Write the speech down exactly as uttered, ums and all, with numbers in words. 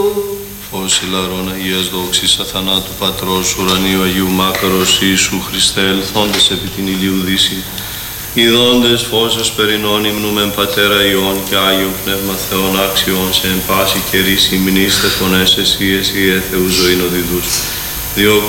Φως ηλαρών Αγίας δόξης αθανάτου Πατρός ουρανίου Αγίου Μάκαρος Ιησού Χριστέ ελθόντες επί την ηλίου δύση. Ιδώντες φως εσπερινών υμνουμεν Πατέρα Υιόν και Άγιον Πνεύμα Θεόν άξιον σε εν πάση καιρής υμνήστε φωνές εσύ εσύ ε Θεού ζωήν οδηδούς. Διώκου